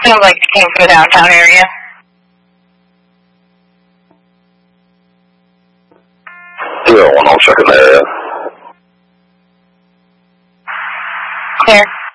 Sounds like it came from the downtown area. Yeah, 102nd area. Clear.